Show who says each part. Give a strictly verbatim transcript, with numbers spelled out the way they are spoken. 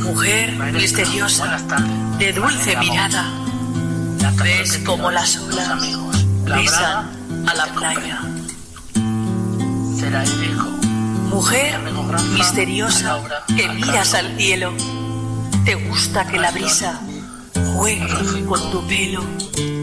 Speaker 1: Mujer misteriosa, de dulce mirada, ves como las olas pisan a la playa. Mujer misteriosa, que miras al cielo, te gusta que la brisa juegue con tu pelo.